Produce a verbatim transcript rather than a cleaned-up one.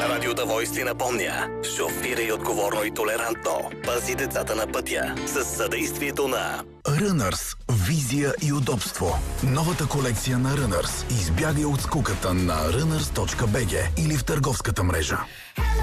Радио The Voice ти напомня: шофирай отговорно и толерантно. Пази децата на пътя с съдействието на Runners. Визия и удобство. Новата колекция на Runners. Избягай от скуката на runners точка би джи или в търговската мрежа.